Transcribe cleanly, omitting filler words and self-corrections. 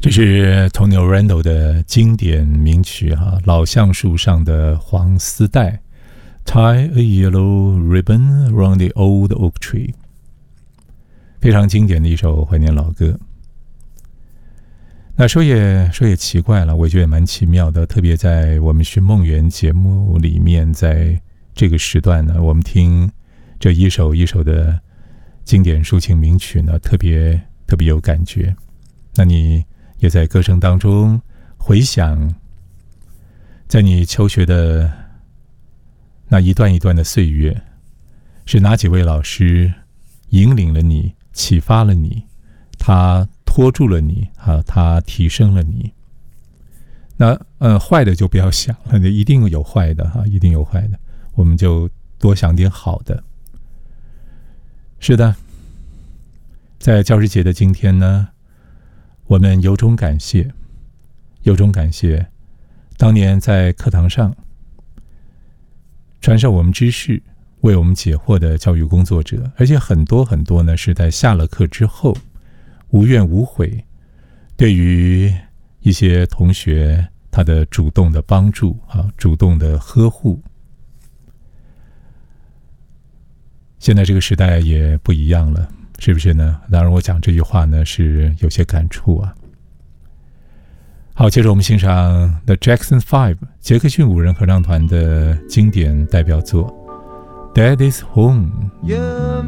这是 Tony Randall 的经典名曲老橡树上的黄丝带 Tie a yellow ribbon around the old oak tree， 非常经典的一首怀念老歌。那说也奇怪了，我觉得也蛮奇妙的，特别在我们寻梦园节目里面，在这个时段呢，我们听这一首一首的经典抒情名曲呢，特别有感觉。那你也在歌声当中回想，在你求学的那一段一段的岁月，是哪几位老师引领了你，启发了你，他拖住了你他提升了你。那坏的就不要想了，一定有坏的一定有坏的，我们就多想点好的。是的，在教师节的今天呢，我们由衷感谢当年在课堂上传授我们知识，为我们解惑的教育工作者，而且很多呢是在下了课之后无怨无悔，对于一些同学他的主动的帮助主动的呵护。现在这个时代也不一样了，是不是呢？当然我讲这句话呢是有些感触啊。好，接着我们欣赏 The Jackson 5杰克逊五人合唱团的经典代表作 Daddy's Home。 You